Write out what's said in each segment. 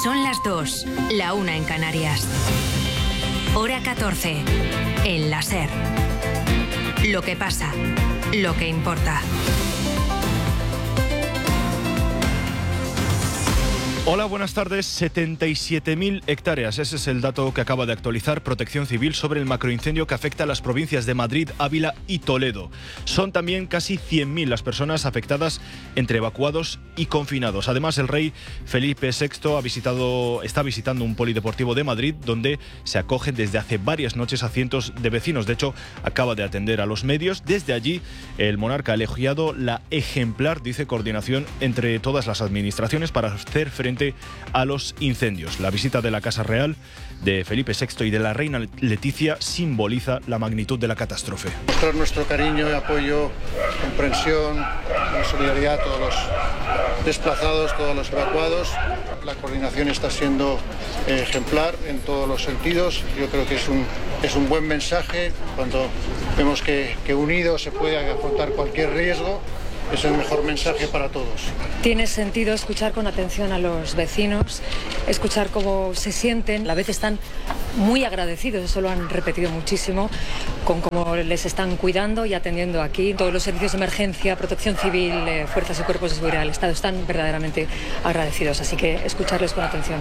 Son las 2, la 1 en Canarias. Hora 14, en la SER. Lo que pasa, lo que importa. Hola, buenas tardes. 77.000 hectáreas. Ese es el dato que acaba de actualizar Protección Civil sobre el macroincendio que afecta a las provincias de Madrid, Ávila y Toledo. Son también casi 100.000 las personas afectadas entre evacuados y confinados. Además, el rey Felipe VI está visitando un polideportivo de Madrid donde se acogen desde hace varias noches a cientos de vecinos. De hecho, acaba de atender a los medios. Desde allí, el monarca ha elogiado la ejemplar, dice, coordinación entre todas las administraciones para hacer frente a los incendios. La visita de la Casa Real de Felipe VI y de la reina Leticia simboliza la magnitud de la catástrofe. Mostrar nuestro cariño y apoyo, comprensión y solidaridad a todos los desplazados, todos los evacuados. La coordinación está siendo ejemplar en todos los sentidos. Yo creo que es un buen mensaje cuando vemos que unidos se puede afrontar cualquier riesgo. Es el mejor mensaje para todos. Tiene sentido escuchar con atención a los vecinos, escuchar cómo se sienten. A la vez están muy agradecidos, eso lo han repetido muchísimo, con cómo les están cuidando y atendiendo aquí. Todos los servicios de emergencia, protección civil, fuerzas y cuerpos de seguridad del Estado están verdaderamente agradecidos. Así que escucharles con atención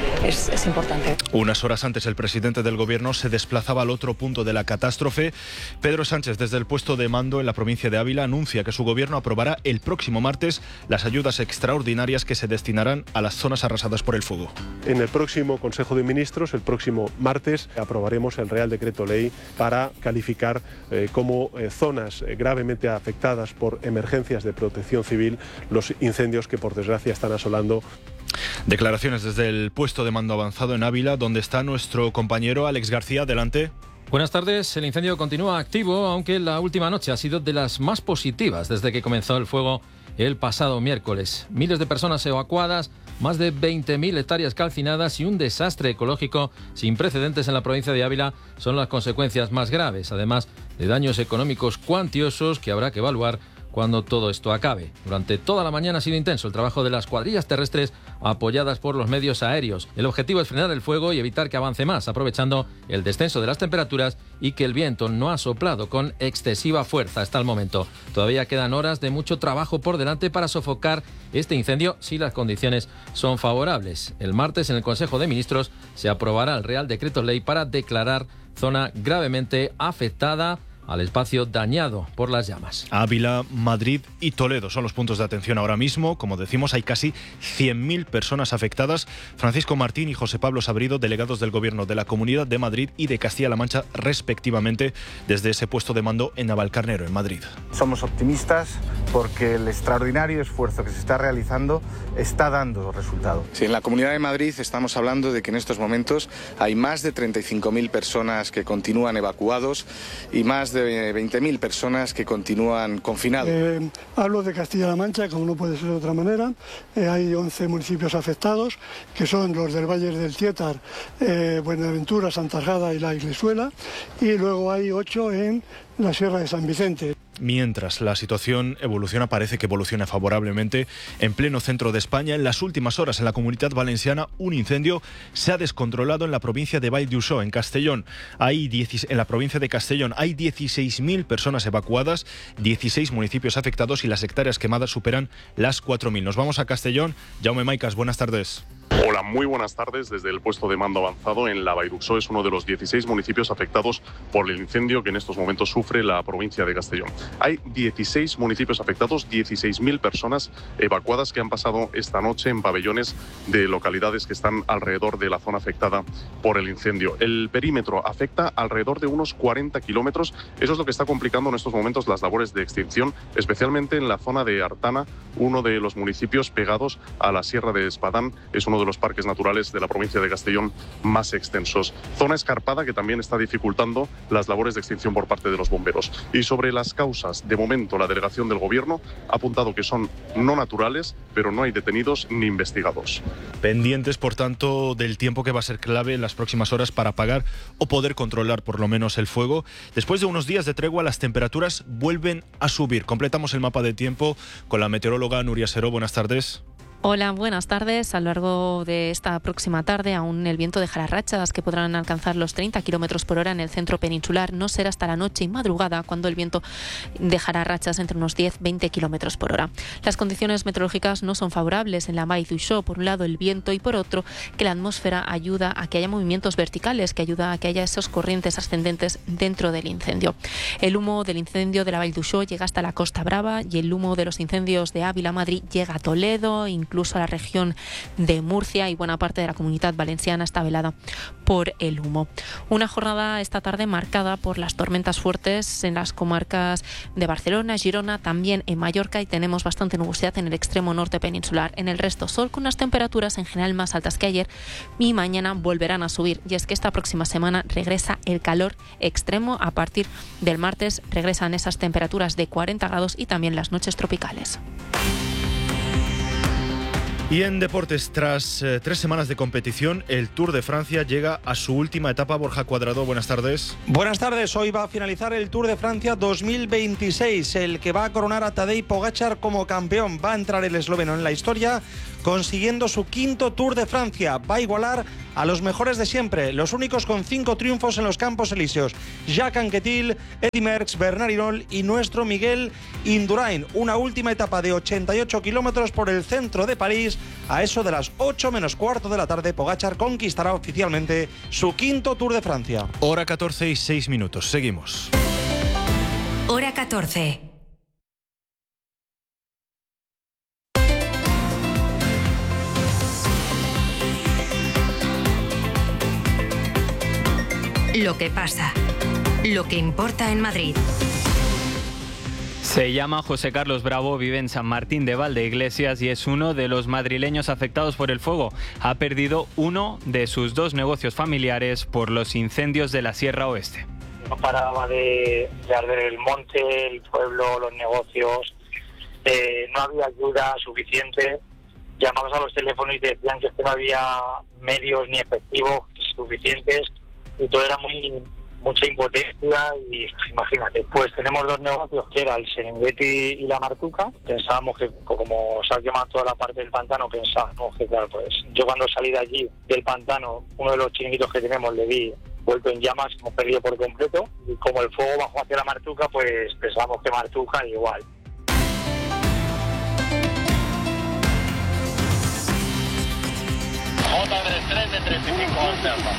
es importante. Unas horas antes, el presidente del Gobierno se desplazaba al otro punto de la catástrofe. Pedro Sánchez, desde el puesto de mando en la provincia de Ávila, anuncia que su gobierno aprobará el próximo martes las ayudas extraordinarias que se destinarán a las zonas arrasadas por el fuego. En el próximo Consejo de Ministros, el próximo martes, aprobaremos el Real Decreto Ley para calificar como zonas gravemente afectadas por emergencias de protección civil los incendios que por desgracia están asolando. Declaraciones desde el puesto de mando avanzado en Ávila, donde está nuestro compañero Alex García. Adelante. Buenas tardes. El incendio continúa activo, aunque la última noche ha sido de las más positivas desde que comenzó el fuego el pasado miércoles. Miles de personas evacuadas, más de 20.000 hectáreas calcinadas y un desastre ecológico sin precedentes en la provincia de Ávila son las consecuencias más graves, además de daños económicos cuantiosos que habrá que evaluar cuando todo esto acabe. Durante toda la mañana ha sido intenso el trabajo de las cuadrillas terrestres apoyadas por los medios aéreos. El objetivo es frenar el fuego y evitar que avance más, aprovechando el descenso de las temperaturas y que el viento no ha soplado con excesiva fuerza hasta el momento. Todavía quedan horas de mucho trabajo por delante para sofocar este incendio si las condiciones son favorables. El martes en el Consejo de Ministros se aprobará el Real Decreto Ley para declarar zona gravemente afectada al espacio dañado por las llamas. Ávila, Madrid y Toledo son los puntos de atención ahora mismo. Como decimos, hay casi 100.000 personas afectadas. Francisco Martín y José Pablo Sabrido, delegados del Gobierno de la Comunidad de Madrid y de Castilla-La Mancha, respectivamente, desde ese puesto de mando en Navalcarnero, en Madrid. Somos optimistas porque el extraordinario esfuerzo que se está realizando está dando resultado. Sí, en la Comunidad de Madrid estamos hablando de que en estos momentos hay más de 35.000 personas que continúan evacuados y más de 20.000 personas que continúan confinados. Hablo de Castilla-La Mancha, como no puede ser de otra manera. Hay 11 municipios afectados, que son los del Valle del Tietar, Buenaventura, Santargada y La Iglesuela, y luego hay 8 en la Sierra de San Vicente. Mientras la situación evoluciona, parece que evoluciona favorablemente en pleno centro de España. En las últimas horas en la Comunidad Valenciana un incendio se ha descontrolado en la provincia de Vall d'Uixó, en Castellón. En la provincia de Castellón hay 16.000 personas evacuadas, 16 municipios afectados y las hectáreas quemadas superan las 4.000. Nos vamos a Castellón. Jaume Maicas, buenas tardes. Hola, muy buenas tardes. Desde el puesto de mando avanzado en la Vall d'Uixó es uno de los 16 municipios afectados por el incendio que en estos momentos sufre la provincia de Castellón. Hay 16 municipios afectados, 16.000 personas evacuadas que han pasado esta noche en pabellones de localidades que están alrededor de la zona afectada por el incendio. El perímetro afecta alrededor de unos 40 kilómetros. Eso es lo que está complicando en estos momentos las labores de extinción, especialmente en la zona de Artana, uno de los municipios pegados a la Sierra de Espadán. Es uno de los parques naturales de la provincia de Castellón más extensos. Zona escarpada que también está dificultando las labores de extinción por parte de los bomberos. Y sobre las causas, de momento la delegación del Gobierno ha apuntado que son no naturales, pero no hay detenidos ni investigados. Pendientes, por tanto, del tiempo que va a ser clave en las próximas horas para apagar o poder controlar por lo menos el fuego. Después de unos días de tregua, las temperaturas vuelven a subir. Completamos el mapa de tiempo con la meteoróloga Nuria Seró. Buenas tardes. Hola, buenas tardes. A lo largo de esta próxima tarde aún el viento dejará rachas que podrán alcanzar los 30 km por hora en el centro peninsular. No será hasta la noche y madrugada cuando el viento dejará rachas entre unos 10-20 km por hora. Las condiciones meteorológicas no son favorables en la Vall d'Uixó. Por un lado el viento y por otro que la atmósfera ayuda a que haya movimientos verticales, que ayuda a que haya esos corrientes ascendentes dentro del incendio. El humo del incendio de la Vall d'Uixó llega hasta la Costa Brava y el humo de los incendios de Ávila, Madrid, llega a Toledo, incluso a la región de Murcia, y buena parte de la Comunidad Valenciana está velada por el humo. Una jornada esta tarde marcada por las tormentas fuertes en las comarcas de Barcelona, Girona, también en Mallorca, y tenemos bastante nubosidad en el extremo norte peninsular. En el resto, sol con unas temperaturas en general más altas que ayer, y mañana volverán a subir. Y es que esta próxima semana regresa el calor extremo. A partir del martes regresan esas temperaturas de 40 grados y también las noches tropicales. Y en deportes, tras 3 semanas de competición, el Tour de Francia llega a su última etapa. Borja Cuadrado, buenas tardes. Buenas tardes. Hoy va a finalizar el Tour de Francia 2026, el que va a coronar a Tadej Pogačar como campeón. Va a entrar el esloveno en la historia, consiguiendo su 5º Tour de Francia. Va a igualar a los mejores de siempre, los únicos con 5 triunfos en los Campos Elíseos: Jacques Anquetil, Eddy Merckx, Bernard Hinault y nuestro Miguel Indurain. Una última etapa de 88 kilómetros por el centro de París. A eso de las 8 menos cuarto de la tarde, Pogačar conquistará oficialmente su 5º Tour de Francia. Hora 14 y 6 minutos. Seguimos. Hora 14. Lo que pasa, lo que importa en Madrid. Se llama José Carlos Bravo, vive en San Martín de Valdeiglesias y es uno de los madrileños afectados por el fuego. Ha perdido uno de sus 2 negocios familiares por los incendios de la Sierra Oeste. No paraba de arder el monte, el pueblo, los negocios. No había ayuda suficiente. Llamabas a los teléfonos y te decían que no había medios ni efectivos suficientes. Y todo era mucha impotencia y imagínate, pues tenemos 2 negocios que era el Serengeti y la Martuca. Pensábamos que como se ha quemado toda la parte del pantano, pensábamos que claro, pues yo cuando salí de allí del pantano, uno de los chiringuitos que tenemos le vi vuelto en llamas, hemos perdido por completo, y como el fuego bajó hacia la Martuca, pues pensábamos que Martuca igual. J33 de 35 alternos.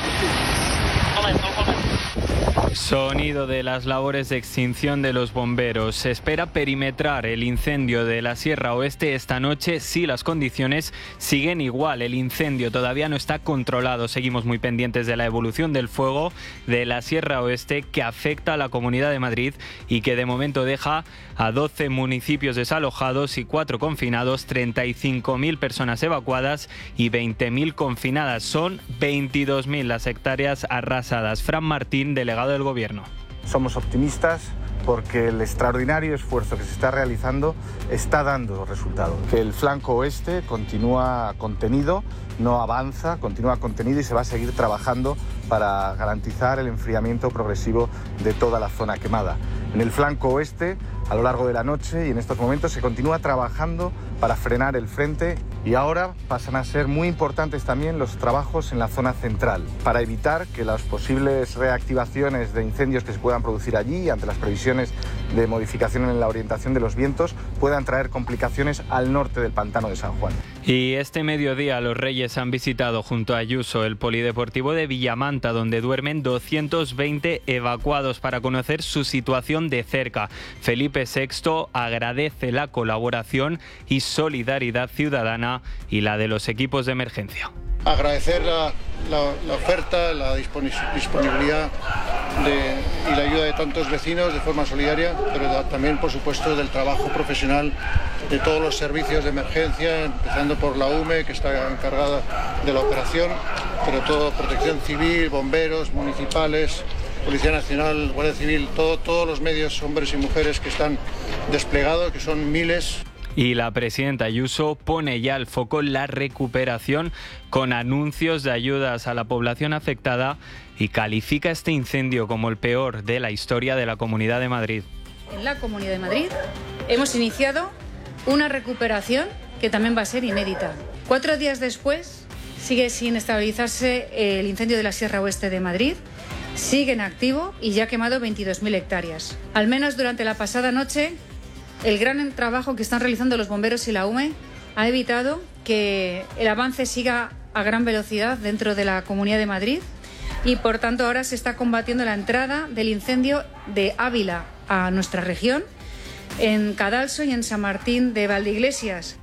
Sonido de las labores de extinción de los bomberos. Se espera perimetrar el incendio de la Sierra Oeste esta noche si las condiciones siguen igual. El incendio todavía no está controlado. Seguimos muy pendientes de la evolución del fuego de la Sierra Oeste, que afecta a la Comunidad de Madrid y que de momento deja a 12 municipios desalojados y 4 confinados, 35.000 personas evacuadas y 20.000 confinadas. Son 22.000 las hectáreas arrasadas. Fran Martín, delegado del Gobierno. Somos optimistas porque el extraordinario esfuerzo que se está realizando está dando resultado. Que el flanco oeste continúa contenido, no avanza, continúa contenido y se va a seguir trabajando para garantizar el enfriamiento progresivo de toda la zona quemada. En el flanco oeste, a lo largo de la noche y en estos momentos, se continúa trabajando para frenar el frente, y ahora pasan a ser muy importantes también los trabajos en la zona central para evitar que las posibles reactivaciones de incendios que se puedan producir allí, ante las previsiones de modificación en la orientación de los vientos, puedan traer complicaciones al norte del pantano de San Juan. Y este mediodía los Reyes han visitado junto a Ayuso el polideportivo de Villamanta, donde duermen 220 evacuados, para conocer su situación de cerca. Felipe VI agradece la colaboración y solidaridad ciudadana y la de los equipos de emergencia. Agradecer la oferta, la disponibilidad y la ayuda de tantos vecinos de forma solidaria, pero también, por supuesto, del trabajo profesional de todos los servicios de emergencia, empezando por la UME, que está encargada de la operación, pero todo, Protección Civil, bomberos municipales, Policía Nacional, Guardia Civil, todos los medios, hombres y mujeres que están desplegados, que son miles. Y la presidenta Ayuso pone ya el foco en la recuperación con anuncios de ayudas a la población afectada y califica este incendio como el peor de la historia de la Comunidad de Madrid. En la Comunidad de Madrid hemos iniciado una recuperación que también va a ser inédita. 4 días después, sigue sin estabilizarse el incendio de la Sierra Oeste de Madrid. Sigue en activo y ya ha quemado 22.000 hectáreas. Al menos durante la pasada noche, el gran trabajo que están realizando los bomberos y la UME ha evitado que el avance siga a gran velocidad dentro de la Comunidad de Madrid y, por tanto, ahora se está combatiendo la entrada del incendio de Ávila a nuestra región, en Cadalso y en San Martín de Valdeiglesias.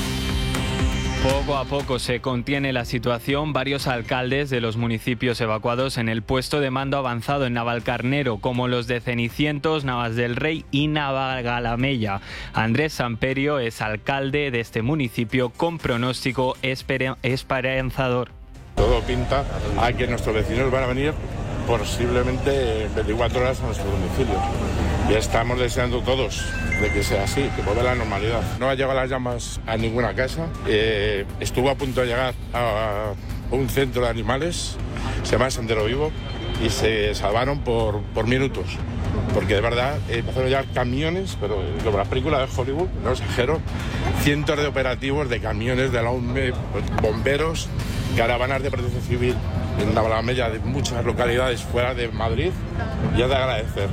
Poco a poco se contiene la situación. Varios alcaldes de los municipios evacuados en el puesto de mando avanzado en Navalcarnero, como los de Cenicientos, Navas del Rey y Navagalamella. Andrés Samperio es alcalde de este municipio con pronóstico esperanzador. Todo pinta a que nuestros vecinos van a venir posiblemente 24 horas a nuestro domicilio. Y estamos deseando todos de que sea así, que vuelva a la normalidad. No ha llegado las llamas a ninguna casa. Estuvo a punto de llegar a un centro de animales, se llama Sendero Vivo, y se salvaron por minutos. Porque de verdad empezaron a llegar camiones, pero como las películas de Hollywood, no exagero, cientos de operativos de camiones de la UME, bomberos, caravanas de protección civil en Navalameya, de muchas localidades fuera de Madrid, y es de agradecer.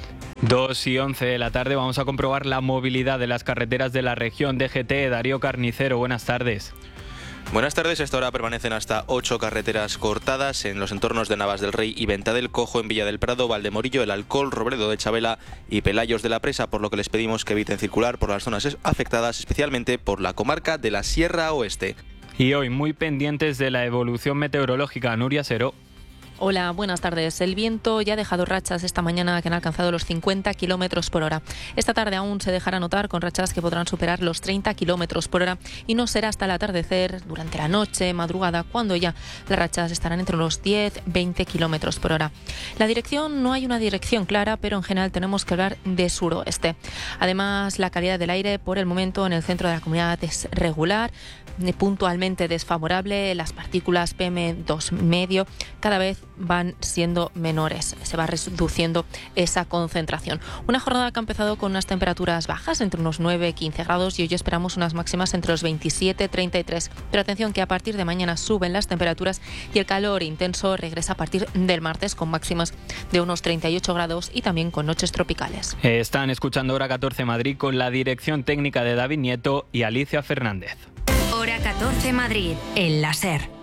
2:11 de la tarde, vamos a comprobar la movilidad de las carreteras de la región. DGT, Darío Carnicero, buenas tardes. Buenas tardes. A esta hora permanecen hasta 8 carreteras cortadas en los entornos de Navas del Rey y Venta del Cojo, en Villa del Prado, Valdemorillo, El Alcol, Robledo de Chabela y Pelayos de la Presa, por lo que les pedimos que eviten circular por las zonas afectadas, especialmente por la comarca de la Sierra Oeste. Y hoy muy pendientes de la evolución meteorológica. Nuria Seró. Hola, buenas tardes. El viento ya ha dejado rachas esta mañana que han alcanzado los 50 kilómetros por hora. Esta tarde aún se dejará notar con rachas que podrán superar los 30 kilómetros por hora y no será hasta el atardecer, durante la noche, madrugada, cuando ya las rachas estarán entre los 10-20 kilómetros por hora. La dirección, no hay una dirección clara, pero en general tenemos que hablar de suroeste. Además, la calidad del aire por el momento en el centro de la comunidad es regular, puntualmente desfavorable. Las partículas PM2,5 cada vez van siendo menores, se va reduciendo esa concentración. Una jornada que ha empezado con unas temperaturas bajas entre unos 9-15 grados y hoy esperamos unas máximas entre los 27-33. Pero atención que a partir de mañana suben las temperaturas y el calor intenso regresa a partir del martes con máximas de unos 38 grados y también con noches tropicales. Están escuchando Hora 14 Madrid con la dirección técnica de David Nieto y Alicia Fernández. Hora 14 Madrid, en la SER.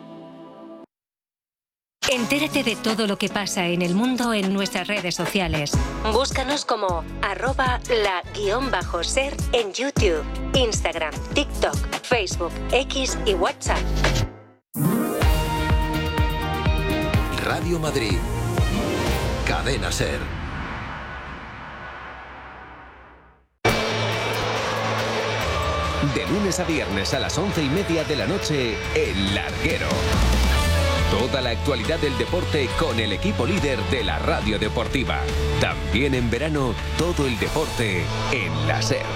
Entérate de todo lo que pasa en el mundo en nuestras redes sociales. Búscanos como @la_ser en YouTube, Instagram, TikTok, Facebook, X y WhatsApp. Radio Madrid. Cadena SER. De lunes a viernes a las 11:30 de la noche, El Larguero. Toda la actualidad del deporte con el equipo líder de la radio deportiva. También en verano, todo el deporte en la SER.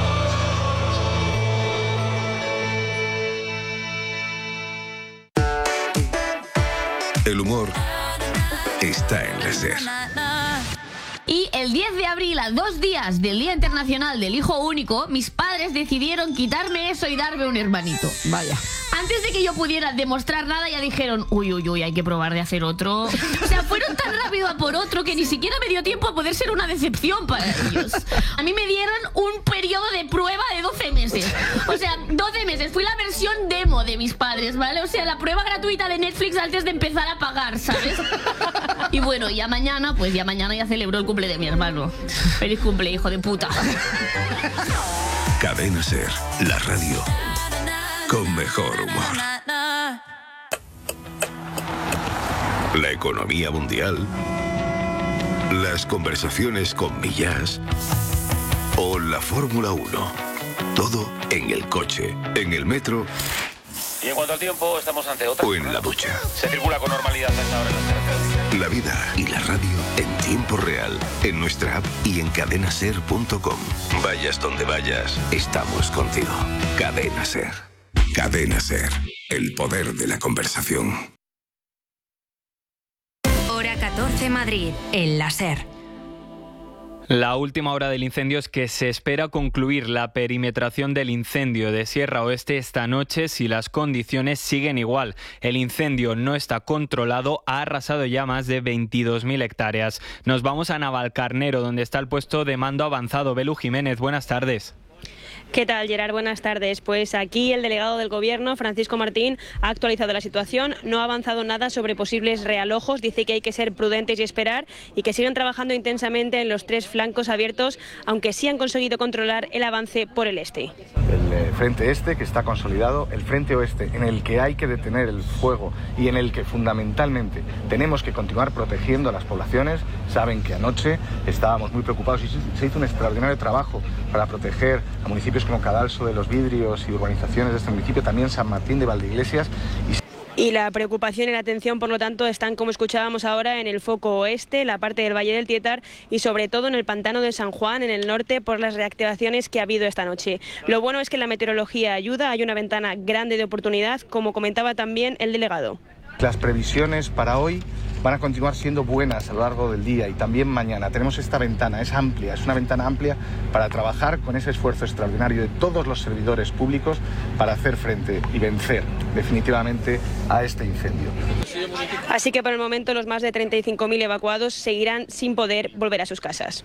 El humor está en la SER. Y el 10 de abril, a 2 días del Día Internacional del Hijo Único, mis padres decidieron quitarme eso y darme un hermanito. Vaya. Antes de que yo pudiera demostrar nada, ya dijeron, uy, hay que probar de hacer otro. O sea, fueron tan rápido a por otro que ni siquiera me dio tiempo a poder ser una decepción para ellos. A mí me dieron un periodo de prueba de 12 meses. O sea, 12 meses. Fui la versión demo de mis padres, ¿vale? O sea, la prueba gratuita de Netflix antes de empezar a pagar, ¿sabes? Y bueno, ya mañana ya celebro el cumple de mi hermano. Feliz cumple, hijo de puta. Cadena SER, la radio con mejor humor. La economía mundial, las conversaciones con Millás o la Fórmula 1. Todo en el coche, en el metro. Y en cuanto al tiempo, estamos ante otra. O en la ducha. Se circula con normalidad a esta hora en las carreteras. La vida y la radio en tiempo real, en nuestra app y en cadenaser.com. Vayas donde vayas, estamos contigo. Cadena SER. Cadena SER. El poder de la conversación. Hora 14 Madrid, en la SER. La última hora del incendio es que se espera concluir la perimetración del incendio de Sierra Oeste esta noche si las condiciones siguen igual. El incendio no está controlado, ha arrasado ya más de 22.000 hectáreas. Nos vamos a Navalcarnero, donde está el puesto de mando avanzado. Belu Jiménez, buenas tardes. ¿Qué tal, Gerard? Buenas tardes. Pues aquí el delegado del Gobierno, Francisco Martín, ha actualizado la situación. No ha avanzado nada sobre posibles realojos. Dice que hay que ser prudentes y esperar y que siguen trabajando intensamente en los 3 flancos abiertos, aunque sí han conseguido controlar el avance por el este. El frente este, que está consolidado, el frente oeste, en el que hay que detener el fuego y en el que fundamentalmente tenemos que continuar protegiendo a las poblaciones. Saben que anoche estábamos muy preocupados y se hizo un extraordinario trabajo para proteger a municipios como Cadalso de los Vidrios y urbanizaciones de este municipio, también San Martín de Valdeiglesias. Y la preocupación y la atención, por lo tanto, están, como escuchábamos ahora, en el foco oeste, la parte del Valle del Tietar y sobre todo en el pantano de San Juan, en el norte, por las reactivaciones que ha habido esta noche. Lo bueno es que la meteorología ayuda, hay una ventana grande de oportunidad, como comentaba también el delegado. Las previsiones para hoy van a continuar siendo buenas a lo largo del día y también mañana. Tenemos esta ventana, es amplia, es una ventana amplia para trabajar con ese esfuerzo extraordinario de todos los servidores públicos para hacer frente y vencer definitivamente a este incendio. Así que por el momento los más de 35.000 evacuados seguirán sin poder volver a sus casas.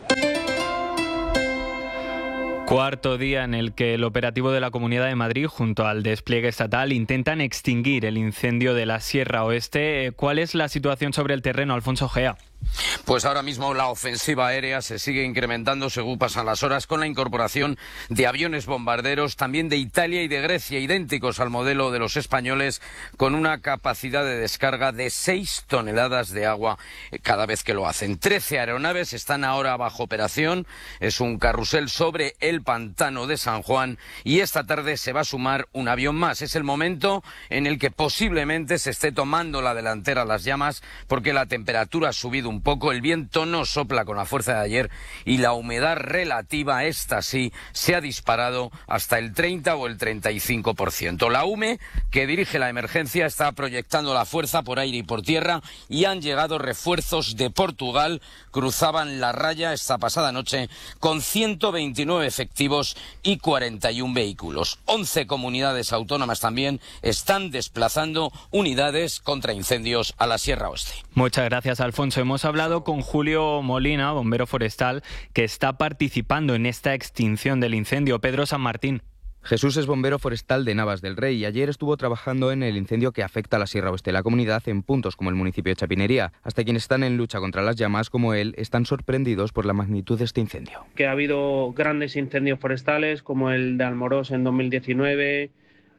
Cuarto día en el que el operativo de la Comunidad de Madrid junto al despliegue estatal intentan extinguir el incendio de la Sierra Oeste. ¿Cuál es la situación sobre el terreno, Alfonso Gea? Pues ahora mismo la ofensiva aérea se sigue incrementando según pasan las horas con la incorporación de aviones bombarderos también de Italia y de Grecia, idénticos al modelo de los españoles, con una capacidad de descarga de 6 toneladas de agua cada vez que lo hacen. 13 aeronaves están ahora bajo operación, es un carrusel sobre el pantano de San Juan y esta tarde se va a sumar un avión más. Es el momento en el que posiblemente se esté tomando la delantera las llamas porque la temperatura ha subido un poco, el viento no sopla con la fuerza de ayer y la humedad relativa, esta sí, se ha disparado hasta el 30 o el 35%. La UME, que dirige la emergencia, está proyectando la fuerza por aire y por tierra y han llegado refuerzos de Portugal, cruzaban la raya esta pasada noche con 129 efectivos y 41 vehículos. 11 comunidades autónomas también están desplazando unidades contra incendios a la Sierra Oeste. Muchas gracias, Alfonso. Hemos hablado con Julio Molina, bombero forestal, que está participando en esta extinción del incendio. Pedro San Martín. Jesús es bombero forestal de Navas del Rey y ayer estuvo trabajando en el incendio que afecta a la Sierra Oeste de la comunidad en puntos como el municipio de Chapinería. Hasta quienes están en lucha contra las llamas, como él, están sorprendidos por la magnitud de este incendio. Que ha habido grandes incendios forestales como el de Almorós en 2019,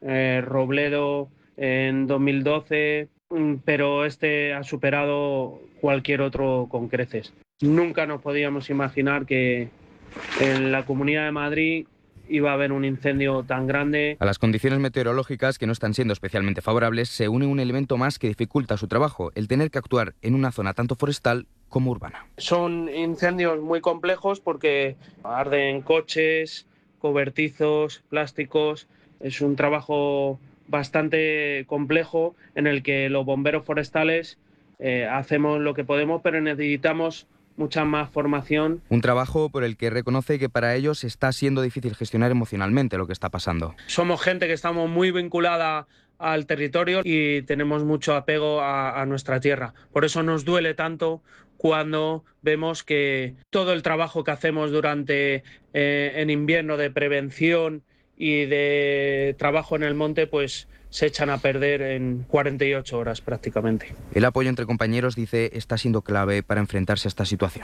Robledo en 2012... pero este ha superado cualquier otro con creces. Nunca nos podíamos imaginar que en la Comunidad de Madrid iba a haber un incendio tan grande. A las condiciones meteorológicas, que no están siendo especialmente favorables, se une un elemento más que dificulta su trabajo, el tener que actuar en una zona tanto forestal como urbana. Son incendios muy complejos porque arden coches, cobertizos, plásticos. Es un trabajo bastante complejo en el que los bomberos forestales hacemos lo que podemos, pero necesitamos mucha más formación. Un trabajo por el que reconoce que para ellos está siendo difícil gestionar emocionalmente lo que está pasando. Somos gente que estamos muy vinculada al territorio y tenemos mucho apego a nuestra tierra. Por eso nos duele tanto cuando vemos que todo el trabajo que hacemos durante en invierno de prevención y de trabajo en el monte, pues se echan a perder en 48 horas prácticamente. El apoyo entre compañeros, dice, está siendo clave para enfrentarse a esta situación.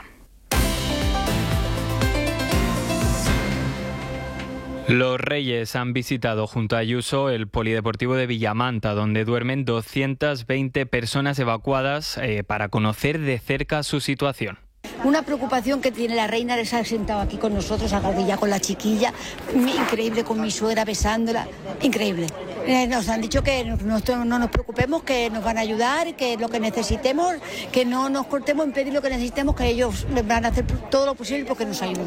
Los Reyes han visitado junto a Ayuso el polideportivo de Villamanta, donde duermen 220 personas evacuadas para conocer de cerca su situación. Una preocupación que tiene la reina, les ha sentado aquí con nosotros, a Gardilla con la chiquilla, increíble, con mi suegra besándola, increíble. Nos han dicho que no nos preocupemos, que nos van a ayudar, que lo que necesitemos, que no nos cortemos en pedir lo que necesitemos, que ellos van a hacer todo lo posible porque nos ayuden.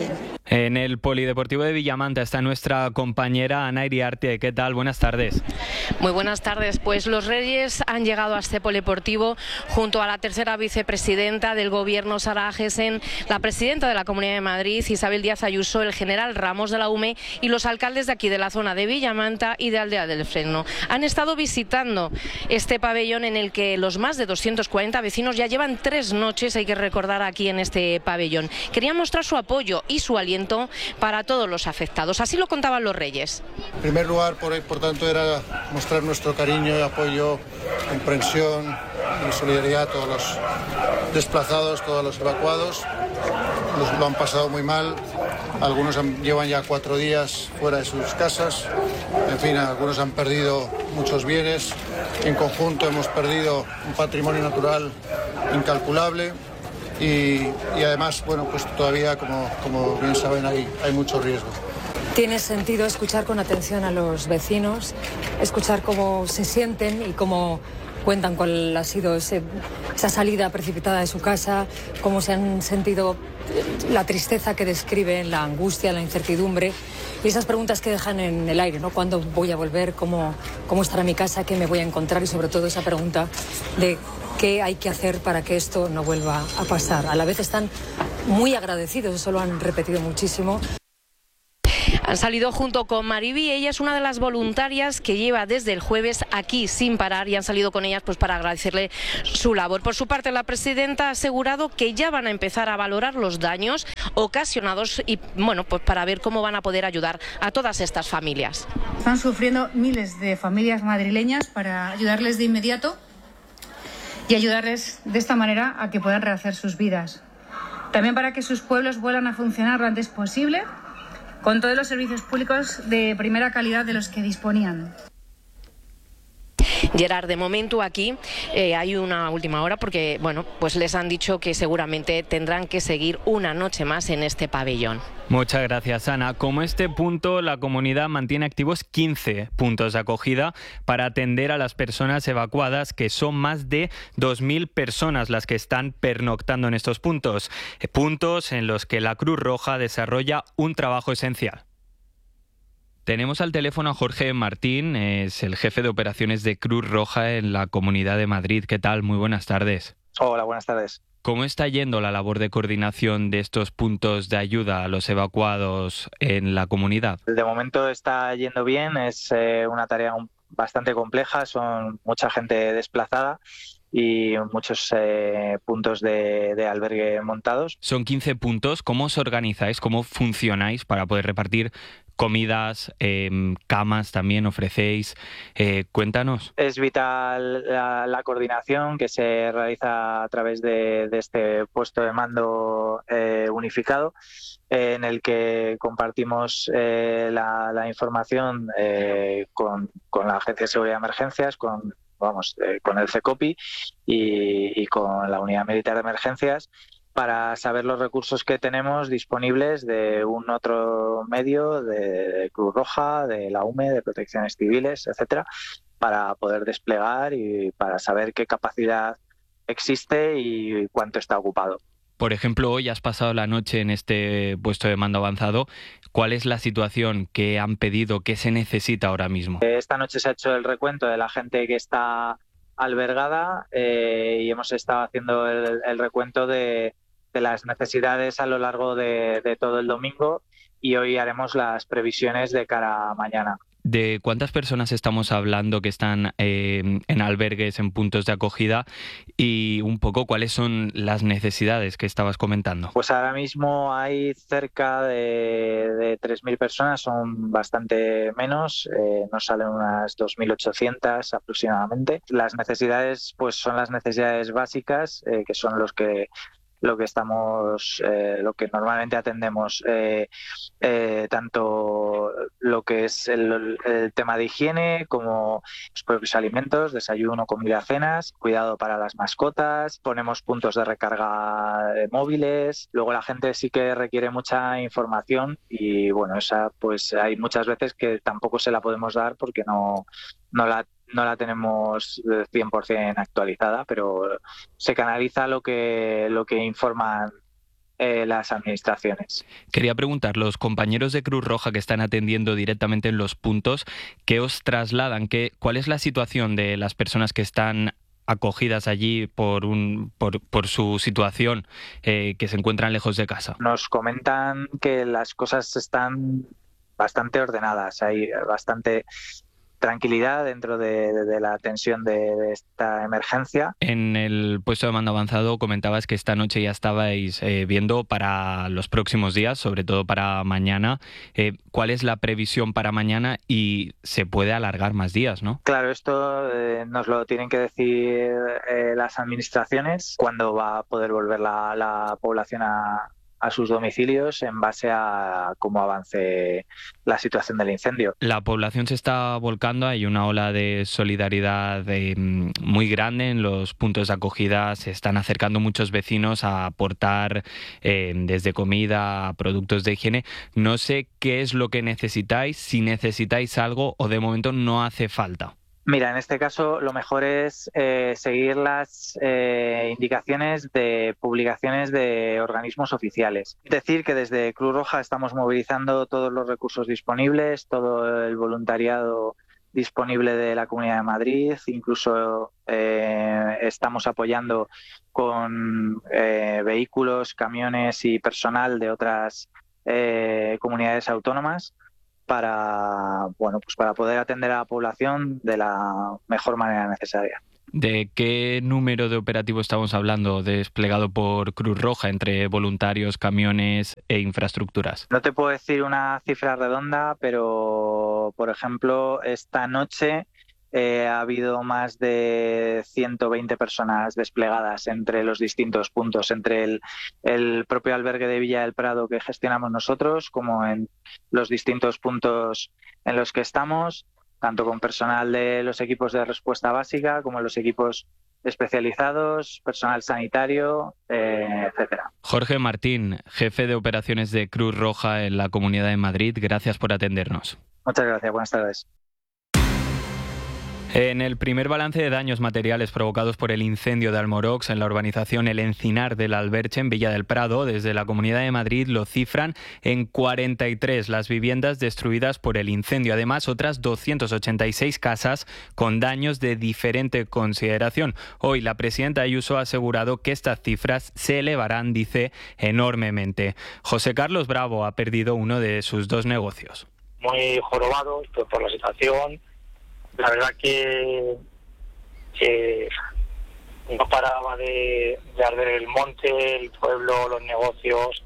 En el Polideportivo de Villamanta está nuestra compañera Ana Iriarte. ¿Qué tal? Buenas tardes. Muy buenas tardes. Pues los Reyes han llegado a este polideportivo junto a la tercera vicepresidenta del Gobierno, Sara Agesen, la presidenta de la Comunidad de Madrid, Isabel Díaz Ayuso, el general Ramos de la UME y los alcaldes de aquí de la zona de Villamanta y de Aldea del Fresno. Han estado visitando este pabellón en el que los más de 240 vecinos ya llevan 3 noches, hay que recordar, aquí en este pabellón. Querían mostrar su apoyo y su aliento para todos los afectados. Así lo contaban los Reyes. En primer lugar, por tanto, era mostrar nuestro cariño y apoyo, comprensión y solidaridad a todos los desplazados, todos los evacuados. Lo han pasado muy mal. Algunos llevan ya 4 días fuera de sus casas. En fin, algunos han perdido muchos bienes. En conjunto hemos perdido un patrimonio natural incalculable. Y además, bueno, pues todavía, como bien saben, hay mucho riesgo. Tiene sentido escuchar con atención a los vecinos, escuchar cómo se sienten y cómo cuentan cuál ha sido esa salida precipitada de su casa, cómo se han sentido, la tristeza que describen, la angustia, la incertidumbre y esas preguntas que dejan en el aire, ¿no? ¿Cuándo voy a volver? ¿Cómo estará mi casa? ¿Qué me voy a encontrar? Y sobre todo esa pregunta de ¿qué hay que hacer para que esto no vuelva a pasar? A la vez están muy agradecidos, eso lo han repetido muchísimo. Han salido junto con Mariby, ella es una de las voluntarias que lleva desde el jueves aquí sin parar y han salido con ellas pues para agradecerle su labor. Por su parte, la presidenta ha asegurado que ya van a empezar a valorar los daños ocasionados y bueno, pues para ver cómo van a poder ayudar a todas estas familias. Están sufriendo miles de familias madrileñas para ayudarles de inmediato y ayudarles de esta manera a que puedan rehacer sus vidas. También para que sus pueblos vuelvan a funcionar lo antes posible, con todos los servicios públicos de primera calidad de los que disponían. Gerard, de momento aquí hay una última hora porque bueno, pues les han dicho que seguramente tendrán que seguir una noche más en este pabellón. Muchas gracias, Ana. Como este punto, la comunidad mantiene activos 15 puntos de acogida para atender a las personas evacuadas, que son más de 2.000 personas las que están pernoctando en estos puntos. Puntos en los que la Cruz Roja desarrolla un trabajo esencial. Tenemos al teléfono a Jorge Martín, es el jefe de operaciones de Cruz Roja en la Comunidad de Madrid. ¿Qué tal? Muy buenas tardes. Hola, buenas tardes. ¿Cómo está yendo la labor de coordinación de estos puntos de ayuda a los evacuados en la comunidad? De momento está yendo bien, es una tarea bastante compleja, son mucha gente desplazada y muchos puntos de albergue montados. Son 15 puntos. ¿Cómo os organizáis? ¿Cómo funcionáis para poder repartir comidas, camas también ofrecéis? Cuéntanos. Es vital la coordinación que se realiza a través de este puesto de mando unificado, en el que compartimos la información con la Agencia de Seguridad de Emergencias, con el CECOPI y con la Unidad Militar de Emergencias, para saber los recursos que tenemos disponibles de un otro medio, de Cruz Roja, de la UME, de Protecciones Civiles, etcétera, para poder desplegar y para saber qué capacidad existe y cuánto está ocupado. Por ejemplo, hoy has pasado la noche en este puesto de mando avanzado. ¿Cuál es la situación que han pedido, qué se necesita ahora mismo? Esta noche se ha hecho el recuento de la gente que está albergada y hemos estado haciendo el recuento de las necesidades a lo largo de todo el domingo, y hoy haremos las previsiones de cara a mañana. ¿De cuántas personas estamos hablando que están en albergues, en puntos de acogida? Y un poco, ¿cuáles son las necesidades que estabas comentando? Pues ahora mismo hay cerca de 3.000 personas, son bastante menos, nos salen unas 2.800 aproximadamente. Las necesidades pues son las necesidades básicas, que son lo que normalmente atendemos, tanto lo que es el tema de higiene como los propios alimentos, desayuno, comida, cenas, cuidado para las mascotas, ponemos puntos de recarga móviles. Luego la gente sí que requiere mucha información y bueno, esa pues hay muchas veces que tampoco se la podemos dar porque no la tenemos 100% actualizada, pero se canaliza lo que informan las administraciones. Quería preguntar, los compañeros de Cruz Roja que están atendiendo directamente en los puntos, ¿qué os trasladan? ¿Cuál es la situación de las personas que están acogidas allí por su situación, que se encuentran lejos de casa? Nos comentan que las cosas están bastante ordenadas, hay bastante tranquilidad dentro de la tensión de esta emergencia. En el puesto de mando avanzado comentabas que esta noche ya estabais viendo para los próximos días, sobre todo para mañana. ¿Cuál es la previsión para mañana y se puede alargar más días, no? Claro, esto nos lo tienen que decir las administraciones, cuándo va a poder volver la población a sus domicilios en base a cómo avance la situación del incendio. La población se está volcando, hay una ola de solidaridad muy grande en los puntos de acogida, se están acercando muchos vecinos a aportar desde comida a productos de higiene. No sé qué es lo que necesitáis, si necesitáis algo o de momento no hace falta. Mira, en este caso lo mejor es seguir las indicaciones de publicaciones de organismos oficiales. Es decir, que desde Cruz Roja estamos movilizando todos los recursos disponibles, todo el voluntariado disponible de la Comunidad de Madrid, incluso estamos apoyando con vehículos, camiones y personal de otras comunidades autónomas para poder atender a la población de la mejor manera necesaria. ¿De qué número de operativo estamos hablando desplegado por Cruz Roja entre voluntarios, camiones e infraestructuras? No te puedo decir una cifra redonda, pero por ejemplo esta noche ha habido más de 120 personas desplegadas entre los distintos puntos, entre el propio albergue de Villa del Prado que gestionamos nosotros, como en los distintos puntos en los que estamos, tanto con personal de los equipos de respuesta básica como los equipos especializados, personal sanitario, etcétera. Jorge Martín, jefe de operaciones de Cruz Roja en la Comunidad de Madrid, gracias por atendernos. Muchas gracias, buenas tardes. En el primer balance de daños materiales provocados por el incendio de Almorox en la urbanización El Encinar del Alberche en Villa del Prado, desde la Comunidad de Madrid lo cifran en 43 las viviendas destruidas por el incendio. Además, otras 286 casas con daños de diferente consideración. Hoy la presidenta Ayuso ha asegurado que estas cifras se elevarán, dice, enormemente. José Carlos Bravo ha perdido uno de sus 2 negocios. Muy jorobado por la situación. La verdad que no paraba de arder el monte, el pueblo, los negocios.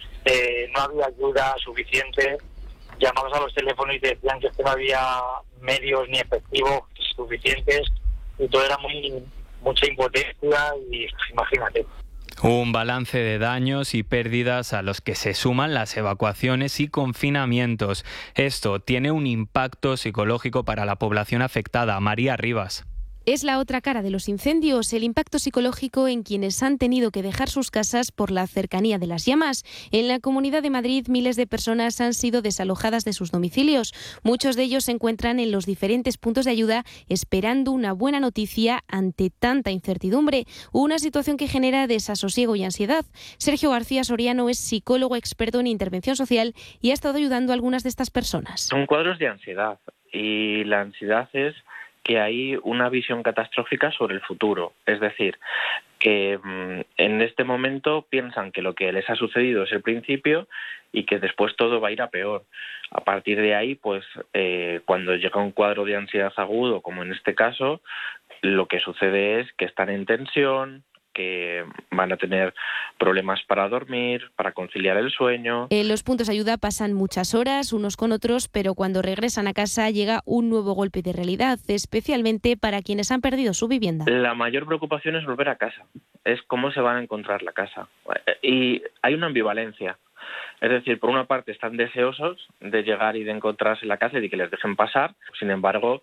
No había ayuda suficiente. Llamamos a los teléfonos y decían que no había medios ni efectivos suficientes y todo era mucha impotencia y imagínate. Un balance de daños y pérdidas a los que se suman las evacuaciones y confinamientos. Esto tiene un impacto psicológico para la población afectada. María Rivas. Es la otra cara de los incendios, el impacto psicológico en quienes han tenido que dejar sus casas por la cercanía de las llamas. En la Comunidad de Madrid, miles de personas han sido desalojadas de sus domicilios. Muchos de ellos se encuentran en los diferentes puntos de ayuda esperando una buena noticia ante tanta incertidumbre, una situación que genera desasosiego y ansiedad. Sergio García Soriano es psicólogo experto en intervención social y ha estado ayudando a algunas de estas personas. Son cuadros de ansiedad y la ansiedad es que hay una visión catastrófica sobre el futuro. Es decir, que en este momento piensan que lo que les ha sucedido es el principio y que después todo va a ir a peor. A partir de ahí, pues cuando llega un cuadro de ansiedad agudo, como en este caso, lo que sucede es que están en tensión, que van a tener problemas para dormir, para conciliar el sueño. En los puntos de ayuda pasan muchas horas unos con otros, pero cuando regresan a casa llega un nuevo golpe de realidad, especialmente para quienes han perdido su vivienda. La mayor preocupación es volver a casa, es cómo se van a encontrar la casa. Y hay una ambivalencia. Es decir, por una parte están deseosos de llegar y de encontrarse en la casa y de que les dejen pasar. Sin embargo,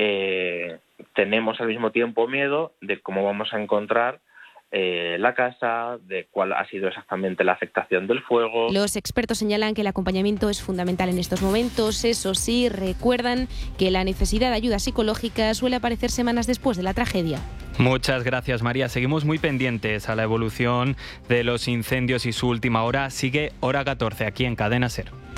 tenemos al mismo tiempo miedo de cómo vamos a encontrar la casa, de cuál ha sido exactamente la afectación del fuego. Los expertos señalan que el acompañamiento es fundamental en estos momentos. Eso sí, recuerdan que la necesidad de ayuda psicológica suele aparecer semanas después de la tragedia. Muchas gracias, María. Seguimos muy pendientes a la evolución de los incendios y su última hora. Sigue Hora 14 aquí en Cadena SER.